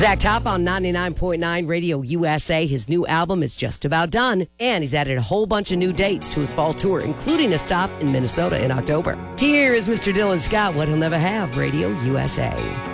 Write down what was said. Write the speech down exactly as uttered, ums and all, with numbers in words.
Zach Top on ninety-nine point nine Radio U S A. His new album is just about done, and he's added a whole bunch of new dates to his fall tour, including a stop in Minnesota in October. Here is Mister Dylan Scott, What He'll Never Have, Radio U S A.